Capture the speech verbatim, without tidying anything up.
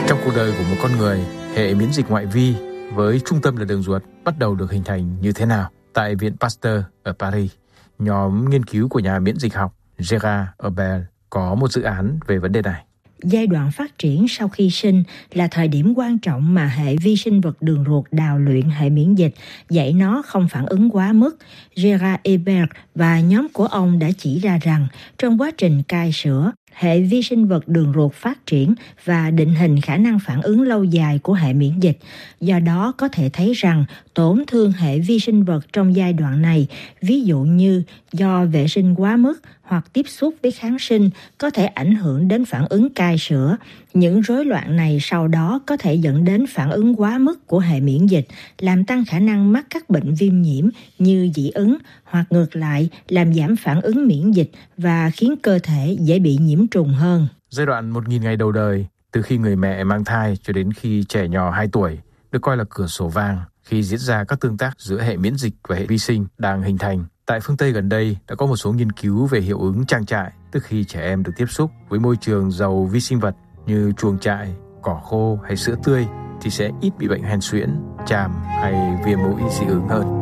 Trong cuộc đời của một con người, hệ miễn dịch ngoại vi với trung tâm là đường ruột bắt đầu được hình thành như thế nào? Tại Viện Pasteur ở Paris, nhóm nghiên cứu của nhà miễn dịch học Gerard Herbel có một dự án về vấn đề này. Giai đoạn phát triển sau khi sinh là thời điểm quan trọng mà hệ vi sinh vật đường ruột đào luyện hệ miễn dịch, dạy nó không phản ứng quá mức. Gerard Herbel và nhóm của ông đã chỉ ra rằng trong quá trình cai sữa, hệ vi sinh vật đường ruột phát triển và định hình khả năng phản ứng lâu dài của hệ miễn dịch. Do đó có thể thấy rằng tổn thương hệ vi sinh vật trong giai đoạn này, ví dụ như do vệ sinh quá mức hoặc tiếp xúc với kháng sinh, có thể ảnh hưởng đến phản ứng cai sữa. Những rối loạn này sau đó có thể dẫn đến phản ứng quá mức của hệ miễn dịch, làm tăng khả năng mắc các bệnh viêm nhiễm như dị ứng, hoặc ngược lại làm giảm phản ứng miễn dịch và khiến cơ thể dễ bị nhiễm trùng hơn. Giai đoạn một nghìn ngày đầu đời, từ khi người mẹ mang thai cho đến khi trẻ nhỏ hai tuổi, được coi là cửa sổ vàng khi diễn ra các tương tác giữa hệ miễn dịch và hệ vi sinh đang hình thành. Tại phương Tây gần đây đã có một số nghiên cứu về hiệu ứng trang trại, tức khi trẻ em được tiếp xúc với môi trường giàu vi sinh vật như chuồng trại, cỏ khô hay sữa tươi thì sẽ ít bị bệnh hen suyễn, chàm hay viêm mũi dị ứng hơn.